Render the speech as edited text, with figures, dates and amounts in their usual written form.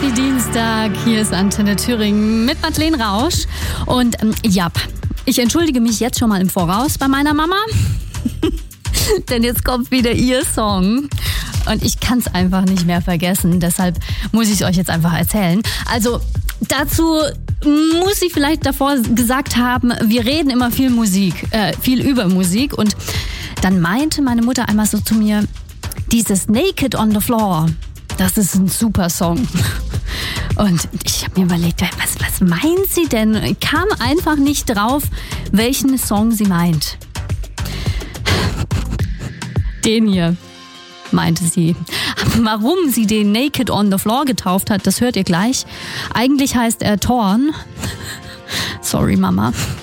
Dienstag. Hier ist Antenne Thüringen mit Madeleine Rausch. Und ich entschuldige mich jetzt schon mal im Voraus bei meiner Mama. Denn jetzt kommt wieder ihr Song. Und ich kann es einfach nicht mehr vergessen. Deshalb muss ich es euch jetzt einfach erzählen. Also dazu muss ich vielleicht davor gesagt haben, wir reden immer viel über Musik. Und dann meinte meine Mutter einmal so zu mir, dieses Naked on the Floor, das ist ein super Song. Und ich habe mir überlegt, was meint sie denn? Ich kam einfach nicht drauf, welchen Song sie meint. Den hier, meinte sie. Warum sie den Naked on the Floor getauft hat, das hört ihr gleich. Eigentlich heißt er Torn. Sorry, Mama.